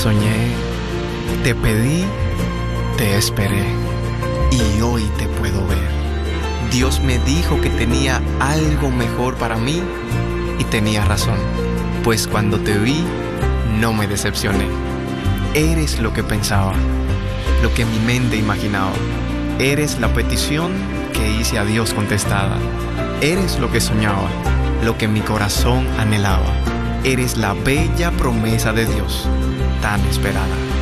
soñé, te pedí, te esperé y hoy te puedo ver. Dios me dijo que tenía algo mejor para mí y tenía razón, pues cuando te vi no me decepcioné. Eres lo que pensaba, lo que mi mente imaginaba. Eres la petición que hice a Dios contestada. Eres lo que soñaba, lo que mi corazón anhelaba. Eres la bella promesa de Dios, tan esperada.